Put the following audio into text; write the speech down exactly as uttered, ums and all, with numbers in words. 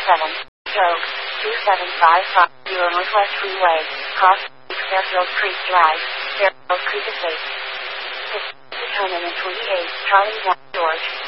seven, Joke, two seven five five, Northwest Freeway, Cross, Fairfield Creek Drive, Fairfield Creek Estates. six, two hundred twenty-eight, Charlie one, George.